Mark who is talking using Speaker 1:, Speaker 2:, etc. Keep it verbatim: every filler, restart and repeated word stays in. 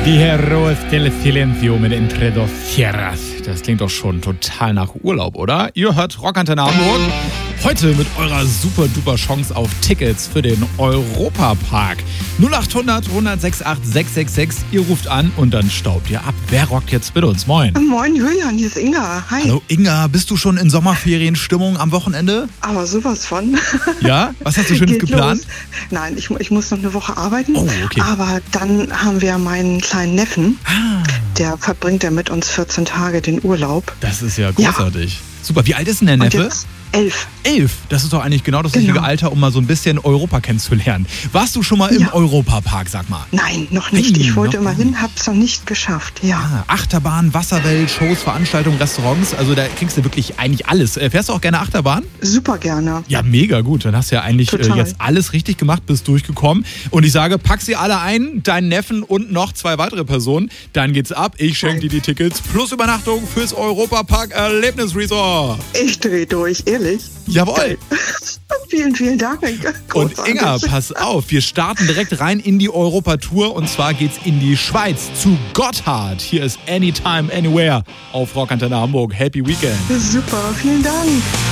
Speaker 1: Dijeros del Silencio mit Entre dos Sierras. Das klingt doch schon total nach Urlaub, oder? Ihr hört Rockantenne Hamburg. Heute mit eurer super duper Chance auf Tickets für den Europapark. null acht hundert, hundertsechsundachtzig, sechshundertsechsundsechzig. Ihr ruft an und dann staubt ihr ab. Wer rockt jetzt mit uns? Moin.
Speaker 2: Moin Julian, hier ist Inga. Hi.
Speaker 1: Hallo Inga, bist du schon in Sommerferienstimmung am Wochenende?
Speaker 2: Aber sowas von.
Speaker 1: Ja? Was hast du Schönes
Speaker 2: Geht
Speaker 1: geplant?
Speaker 2: los. Nein, ich, ich muss noch eine Woche arbeiten.
Speaker 1: Oh, okay.
Speaker 2: Aber dann haben wir meinen kleinen Neffen.
Speaker 1: Ah,
Speaker 2: Der verbringt ja mit uns vierzehn Tage den Urlaub.
Speaker 1: das ist ja großartig. Super, wie alt ist denn der
Speaker 2: Und
Speaker 1: Neffe?
Speaker 2: jetzt elf.
Speaker 1: Elf. Das ist doch eigentlich genau das
Speaker 2: Genau.
Speaker 1: richtige Alter, um mal so ein bisschen Europa kennenzulernen. Warst du schon mal im
Speaker 2: Ja.
Speaker 1: Europapark, sag mal?
Speaker 2: Nein, noch nicht.
Speaker 1: Hey,
Speaker 2: Ich wollte
Speaker 1: noch
Speaker 2: immer hin, hab's noch nicht geschafft. Ja.
Speaker 1: Ah, Achterbahn, Wasserwelt, Shows, Veranstaltungen, Restaurants. Also da kriegst du wirklich eigentlich alles. Äh, Fährst du auch gerne Achterbahn?
Speaker 2: Super gerne.
Speaker 1: Ja, mega gut. Dann hast du ja eigentlich äh,
Speaker 2: Total.
Speaker 1: jetzt alles richtig gemacht, bist durchgekommen. Und ich sage, pack sie alle ein, deinen Neffen und noch zwei weitere Personen. Dann geht's ab. Ich schenke dir die Tickets plus Übernachtung fürs Europapark Erlebnisresort.
Speaker 2: Ich dreh durch, ehrlich.
Speaker 1: Jawohl.
Speaker 2: Vielen, vielen Dank.
Speaker 1: Und
Speaker 2: Großartig.
Speaker 1: Inga, pass auf, wir starten direkt rein in die Europatour und zwar geht's in die Schweiz zu Gotthard. Hier ist Anytime, Anywhere auf Rockantenne Hamburg. Happy Weekend.
Speaker 2: Super, vielen Dank.